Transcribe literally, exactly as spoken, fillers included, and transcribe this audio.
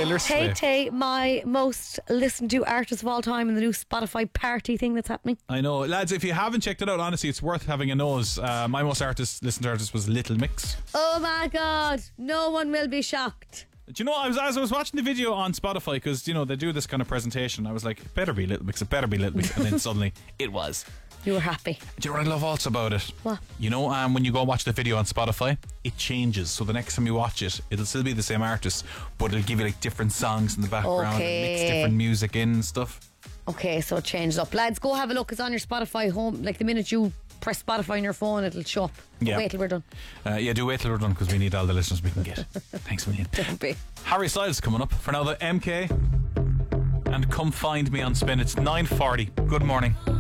Taylor Tay Swift. Tay, my most listened to artist of all time in the new Spotify party thing that's happening. I know, lads. If you haven't checked it out, honestly, it's worth having a nose. Uh, my most artist listened to artist was Little Mix. Oh my God, no one will be shocked. Do you know, I was as I was watching the video on Spotify, because you know they do this kind of presentation, I was like, it better be Little Mix, it better be Little Mix, and then suddenly it was. You were happy. Do you know what I love also about it? What? You know, um, when you go watch the video on Spotify, it changes. So the next time you watch it, it'll still be the same artist, but it'll give you like different songs in the background, Okay. and mix different music in and stuff. Okay, so it changed up. Lads, go have a look. It's on your Spotify home. Like the minute you press Spotify on your phone, it'll show up. Yeah. Wait till we're done. Uh, yeah, do wait till we're done, because we need all the listeners we can get. Thanks a million. Don't be. Harry Styles coming up. For now, the M K and Come Find Me on Spin. It's nine forty. Good morning.